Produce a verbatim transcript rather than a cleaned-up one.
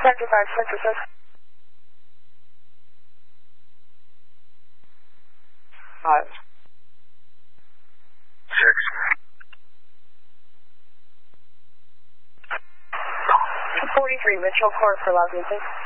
Sector five, Sector six. Five. Six. forty-three, Mitchell Court for Los Angeles.